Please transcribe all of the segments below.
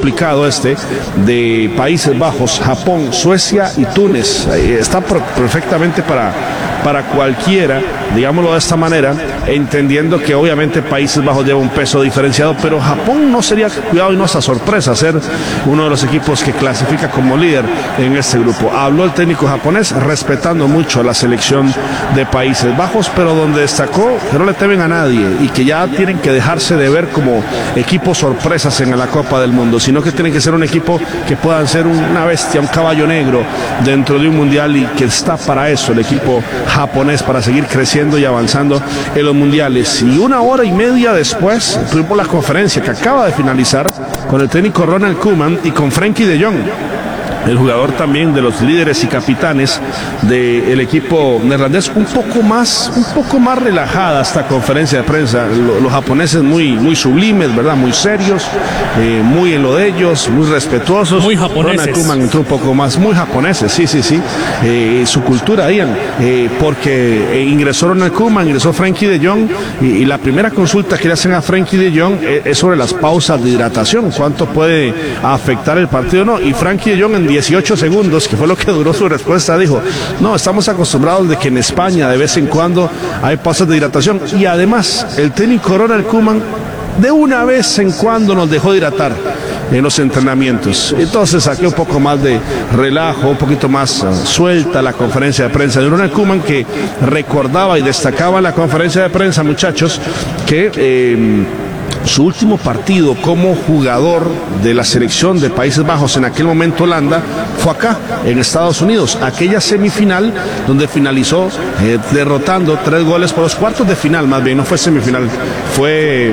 complicado de Países Bajos, Japón, Suecia y Túnez. Está perfectamente para cualquiera, digámoslo de esta manera, entendiendo que obviamente Países Bajos lleva un peso diferenciado, pero Japón no sería, cuidado y no esta sorpresa, ser uno de los equipos que clasifica como líder en este grupo. Habló el técnico japonés respetando mucho a la selección de Países Bajos, pero donde destacó que no le temen a nadie y que ya tienen que dejarse de ver como equipos sorpresas en la Copa del Mundo, sino que tienen que ser un equipo que puedan ser una bestia, un caballo negro dentro de un mundial, y que está para eso el equipo japonés, para seguir creciendo y avanzando en los mundiales. Y 1 hora y media después tuvimos la conferencia que acaba de finalizar con el técnico Ronald Koeman y con Frenkie de Jong, el jugador también de los líderes y capitanes del equipo neerlandés. Un poco más relajada esta conferencia de prensa. Los japoneses muy sublimes, ¿verdad? Muy serios, muy en lo de ellos, muy respetuosos. Muy japoneses. Ronald Koeman entró un poco más, muy japoneses, sí. Su cultura, Ian, porque ingresó Ronald Koeman, ingresó Frenkie de Jong, y la primera consulta que le hacen a Frenkie de Jong es sobre las pausas de hidratación, cuánto puede afectar el partido o no. Y Frenkie de Jong en 18 segundos, que fue lo que duró su respuesta, dijo: no, estamos acostumbrados de que en España de vez en cuando hay pausas de hidratación, y además el técnico Ronald Koeman de una vez en cuando nos dejó hidratar en los entrenamientos. Entonces saqué un poco más de relajo, un poquito más suelta la conferencia de prensa de Ronald Koeman, que recordaba y destacaba en la conferencia de prensa, muchachos, que su último partido como jugador de la selección de Países Bajos, en aquel momento Holanda, fue acá, en Estados Unidos, aquella semifinal donde finalizó derrotando 3-2, cuartos de final más bien, no fue semifinal, fue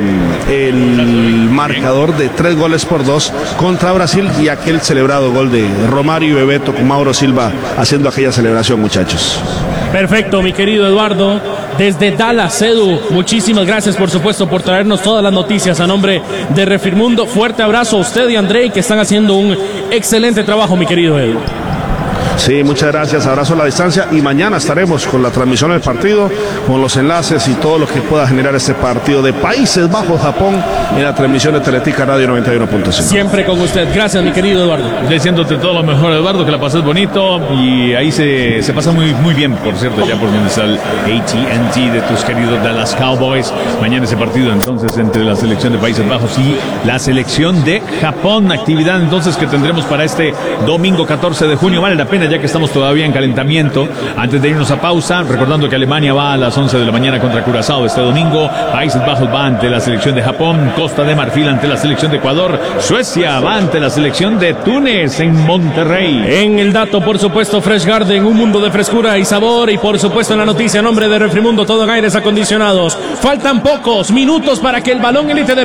el marcador de 3-2 contra Brasil, y aquel celebrado gol de Romario y Bebeto con Mauro Silva haciendo aquella celebración, muchachos. Perfecto, mi querido Eduardo, desde Dallas, Edu, muchísimas gracias por supuesto por traernos todas las noticias a nombre de Refirmundo. Fuerte abrazo a usted y a Andrei, que están haciendo un excelente trabajo, mi querido Edu. Sí, muchas gracias, abrazo a la distancia, y mañana estaremos con la transmisión del partido, con los enlaces y todo lo que pueda generar este partido de Países Bajos, Japón, en la transmisión de Teletica Radio 91.5. Siempre con usted, gracias mi querido Eduardo. Diciéndote todo lo mejor, Eduardo, que la pases bonito, y ahí se pasa muy bien, por cierto, ya por donde está el AT&T de tus queridos Dallas Cowboys. Mañana ese partido entonces entre la selección de Países Bajos y la selección de Japón, actividad entonces que tendremos para este domingo 14 de junio, vale la pena ya que estamos todavía en calentamiento. Antes de irnos a pausa, recordando que Alemania va a las 11 de la mañana contra Curazao este domingo, Países Bajos va ante la selección de Japón, Costa de Marfil ante la selección de Ecuador, Suecia va ante la selección de Túnez en Monterrey. En el dato, por supuesto, Fresh Garden, un mundo de frescura y sabor, y por supuesto en la noticia, a nombre de Refrimundo, todo en aires acondicionados. Faltan pocos minutos para que el balón élite de